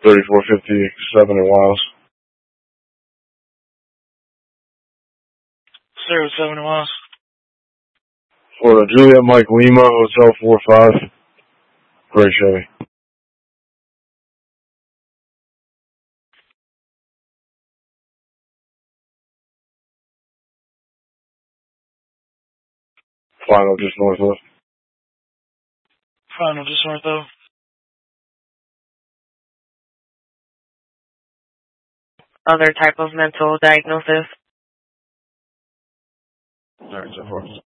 3457 in Wiles. 07 in Wiles. Florida Juliet Mike Lima, Hotel 45. Gray Chevy. Final just north of. Final just north of. Other type of mental diagnosis? Alright, so far.